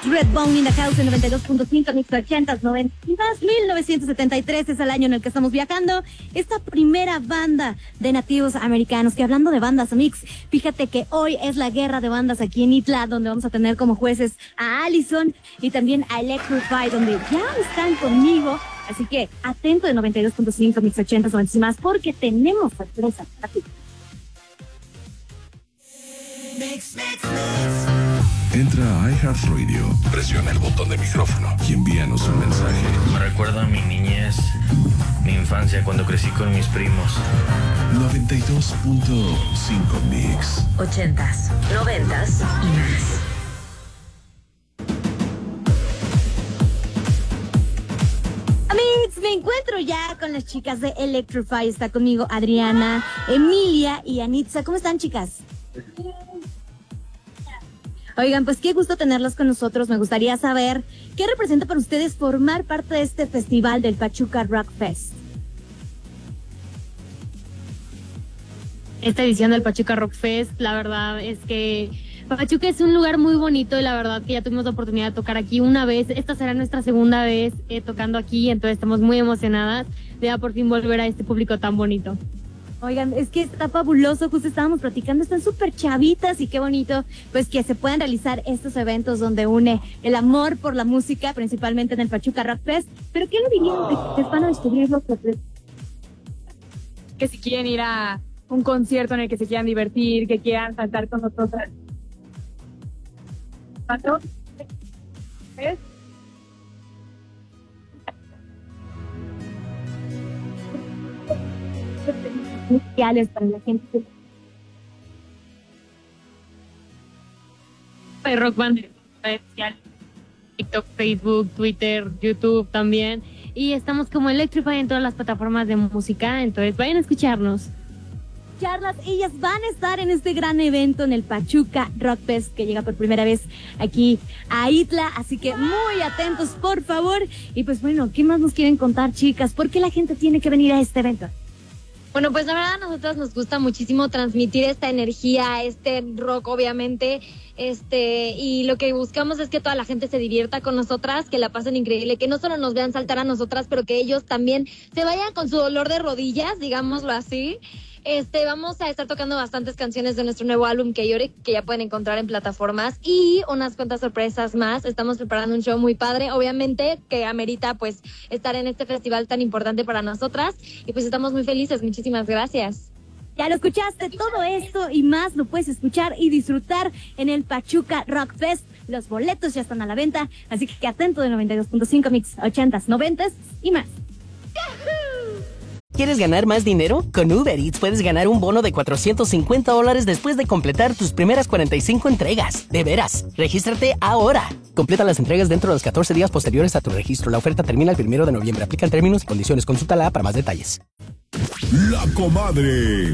Redbone in the House en 92.5, mix 80s, 90, 1973 es el año en el que estamos viajando. Esta primera banda de nativos americanos, que hablando de bandas, mix, fíjate que hoy es la guerra de bandas aquí en Itla, donde vamos a tener como jueces a Allison y también a Electrify, donde ya están conmigo. Así que atento de 92.5, mix 80s, 90 y más, porque tenemos sorpresa para ti. Entra a iHeartRadio, presiona el botón de micrófono y envíanos un mensaje. Me recuerda a mi niñez, mi infancia cuando crecí con mis primos. 92.5 mix. 80s, 90s y más. Amigos, me encuentro ya con las chicas de Electrify. Está conmigo Adriana, Emilia y Anitza. ¿Cómo están, chicas? Oigan, pues qué gusto tenerlas con nosotros. Me gustaría saber qué representa para ustedes formar parte de este festival del Pachuca Rock Fest. Esta edición del Pachuca Rock Fest, la verdad es que Pachuca es un lugar muy bonito y la verdad que ya tuvimos la oportunidad de tocar aquí una vez. Esta será nuestra segunda vez tocando aquí, entonces estamos muy emocionadas de ya por fin volver a este público tan bonito. Oigan, es que está fabuloso, justo estábamos platicando, están súper chavitas y qué bonito, pues que se puedan realizar estos eventos donde une el amor por la música, principalmente en el Pachuca Rock Fest. Pero ¿qué le dirían que van a descubrir los que si quieren ir a un concierto en el que se quieran divertir, que quieran saltar con nosotros? ¿Cuánto? ¿Ves? Sociales para la gente. Rock Band, redes sociales, TikTok, Facebook, Twitter, YouTube también. Y estamos como Electrify en todas las plataformas de música, entonces vayan a escucharnos. Charlas, ellas van a estar en este gran evento en el Pachuca Rock Fest que llega por primera vez aquí a Itla, así que muy atentos por favor. Y pues bueno, ¿qué más nos quieren contar, chicas? ¿Por qué la gente tiene que venir a este evento? Bueno, pues la verdad a nosotros nos gusta muchísimo transmitir esta energía, este rock obviamente, y lo que buscamos es que toda la gente se divierta con nosotras, que la pasen increíble, que no solo nos vean saltar a nosotras, pero que ellos también se vayan con su dolor de rodillas, digámoslo así. Vamos a estar tocando bastantes canciones de nuestro nuevo álbum Que Llore, que ya pueden encontrar en plataformas, y unas cuantas sorpresas más. Estamos preparando un show muy padre, obviamente, que amerita pues estar en este festival tan importante para nosotras, y pues estamos muy felices. Muchísimas gracias. Ya lo escuchaste, todo esto y más lo puedes escuchar y disfrutar en el Pachuca Rock Fest. Los boletos ya están a la venta, así que atento de 92.5 mix 80s, 90s y más. ¿Quieres ganar más dinero? Con Uber Eats puedes ganar un bono de $450 después de completar tus primeras 45 entregas. ¡De veras! ¡Regístrate ahora! Completa las entregas dentro de los 14 días posteriores a tu registro. La oferta termina el 1 de noviembre. Aplican términos y condiciones. Consúltala para más detalles. La Comadre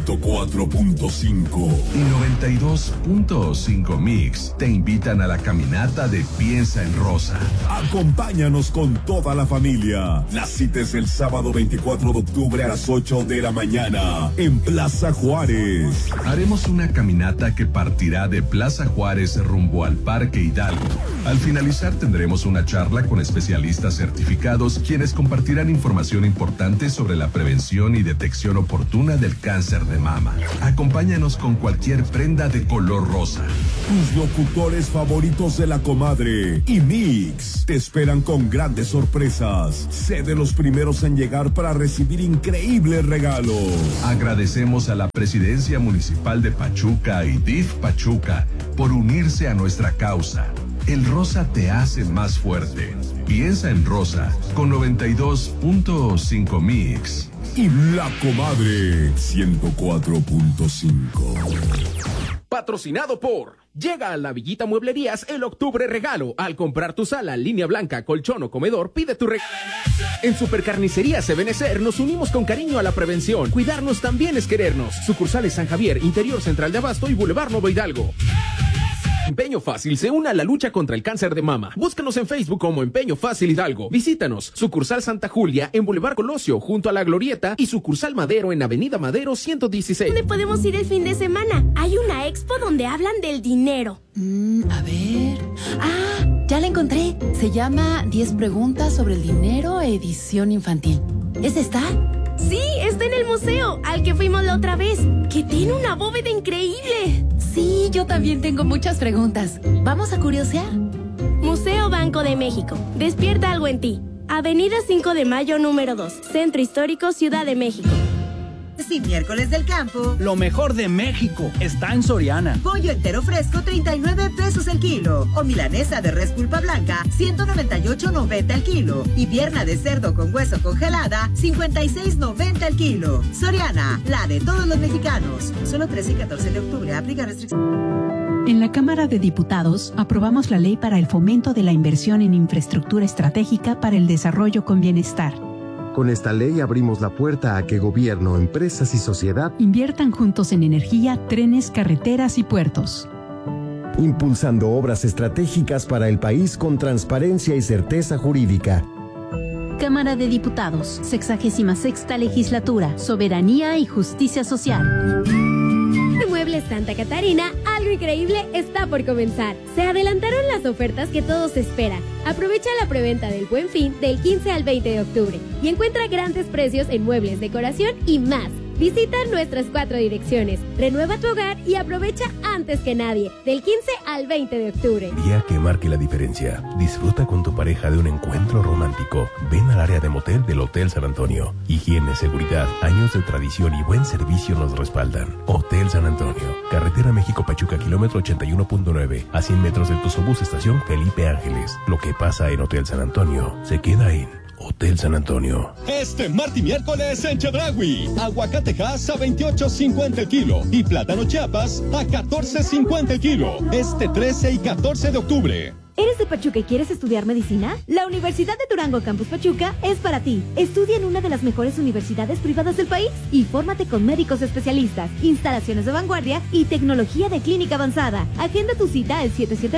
104.5 y 92.5 Mix te invitan a la caminata de Piensa en Rosa. Acompáñanos con toda la familia. La cita es el sábado 24 de octubre a las 8 de la mañana en Plaza Juárez. Haremos una caminata que partirá de Plaza Juárez rumbo al Parque Hidalgo. Al finalizar tendremos una charla con especialistas certificados quienes compartirán información importante sobre la prevención y detección oportuna del cáncer de mama. Acompáñanos con cualquier prenda de color rosa. Tus locutores favoritos de La Comadre y Mix te esperan con grandes sorpresas. Sé de los primeros en llegar para recibir increíbles regalos. Agradecemos a la Presidencia Municipal de Pachuca y DIF Pachuca por unirse a nuestra causa. El rosa te hace más fuerte. Piensa en Rosa con 92.5 Mix. Y La Comadre 104.5. Patrocinado por... Llega a la Villita Mueblerías el Octubre Regalo. Al comprar tu sala, línea blanca, colchón o comedor, pide tu regalo. En Supercarnicerías Ebenecer nos unimos con cariño a la prevención. Cuidarnos también es querernos. Sucursales San Javier, Interior Central de Abasto y Boulevard Nuevo Hidalgo. Empeño Fácil se une a la lucha contra el cáncer de mama. Búscanos en Facebook como Empeño Fácil Hidalgo. Visítanos. Sucursal Santa Julia en Boulevard Colosio, junto a La Glorieta, y sucursal Madero en Avenida Madero 116. ¿Dónde podemos ir el fin de semana? Hay una expo donde hablan del dinero. A ver... Ya la encontré. Se llama 10 preguntas sobre el dinero, edición infantil. ¿Es esta? Sí, está en el museo, al que fuimos la otra vez, que tiene una bóveda increíble. Sí, yo también tengo muchas preguntas. ¿Vamos a curiosear? Museo Banco de México. Despierta algo en ti. Avenida 5 de Mayo, número 2. Centro Histórico, Ciudad de México. Sí, miércoles del campo. Lo mejor de México está en Soriana. Pollo entero fresco, 39 pesos el kilo. O milanesa de res pulpa blanca, 198.90 el kilo. Y pierna de cerdo con hueso congelada, 56.90 el kilo. Soriana, la de todos los mexicanos. Solo 13 y 14 de octubre. Aplica restricciones. En la Cámara de Diputados aprobamos la ley para el fomento de la inversión en infraestructura estratégica para el desarrollo con bienestar. Con esta ley abrimos la puerta a que gobierno, empresas y sociedad inviertan juntos en energía, trenes, carreteras y puertos. Impulsando obras estratégicas para el país con transparencia y certeza jurídica. Cámara de Diputados, 66ª Legislatura, Soberanía y Justicia Social. Muebles Santa Catarina, algo increíble está por comenzar. Se adelantaron las ofertas que todos esperan. Aprovecha la preventa del Buen Fin del 15 al 20 de octubre y encuentra grandes precios en muebles, decoración y más. Visita nuestras 4 direcciones. Renueva tu hogar y aprovecha antes que nadie, del 15 al 20 de octubre. Día que marque la diferencia. Disfruta con tu pareja de un encuentro romántico. Ven al área de motel del Hotel San Antonio. Higiene, seguridad, años de tradición y buen servicio nos respaldan. Hotel San Antonio. Carretera México-Pachuca, kilómetro 81.9. A 100 metros del Tuzobús, estación Felipe Ángeles. Lo que pasa en Hotel San Antonio se queda en Hotel San Antonio. Este martes y miércoles en Chedraui, aguacatejas a 28.50 el kilo y plátano Chiapas a 14.50 el kilo. Este 13 y 14 de octubre. ¿Eres de Pachuca y quieres estudiar medicina? La Universidad de Durango Campus Pachuca es para ti. Estudia en una de las mejores universidades privadas del país y fórmate con médicos especialistas, instalaciones de vanguardia y tecnología de clínica avanzada. Agenda tu cita al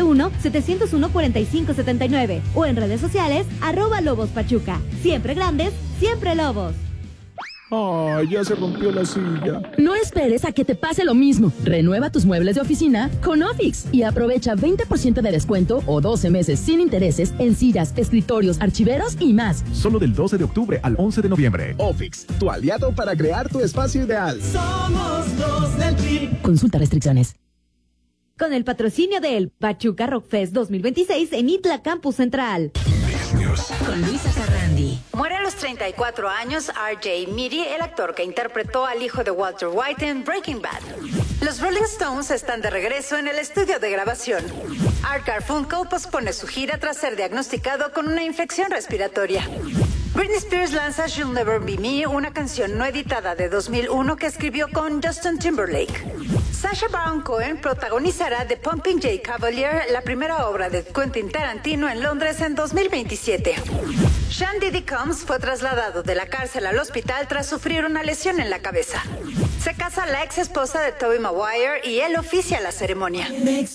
771-701-4579 o en redes sociales @LobosPachuca. Siempre grandes, siempre Lobos. ¡Ay, ya se rompió la silla! No esperes a que te pase lo mismo. Renueva tus muebles de oficina con Ofix y aprovecha 20% de descuento o 12 meses sin intereses en sillas, escritorios, archiveros y más. Solo del 12 de octubre al 11 de noviembre. Ofix, tu aliado para crear tu espacio ideal. Somos los del Tri. Consulta restricciones. Con el patrocinio del Pachuca Rock Fest 2026 en Itla Campus Central. Con Luisa Carrandi. Muere a los 34 años R.J. Meaty, el actor que interpretó al hijo de Walter White en Breaking Bad. Los Rolling Stones están de regreso en el estudio de grabación. Art Garfunkel pospone su gira tras ser diagnosticado con una infección respiratoria. Britney Spears lanza She'll Never Be Me, una canción no editada de 2001 que escribió con Justin Timberlake. Sacha Baron Cohen protagonizará The Pumping Jay Cavalier, la primera obra de Quentin Tarantino en Londres en 2027. Sean Diddy Combs fue trasladado de la cárcel al hospital tras sufrir una lesión en la cabeza. Se casa la ex esposa de Tobey Maguire y él oficia la ceremonia.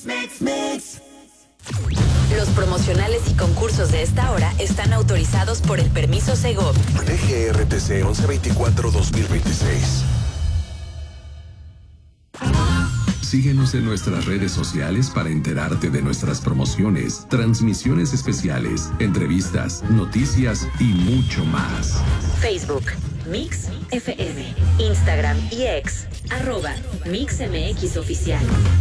Los promocionales y concursos de esta hora están autorizados por el permiso Segov. DGRTC 1124-2026. Síguenos en nuestras redes sociales para enterarte de nuestras promociones, transmisiones especiales, entrevistas, noticias y mucho más. Facebook, Mix FM, Instagram y X, @MixMX Oficial.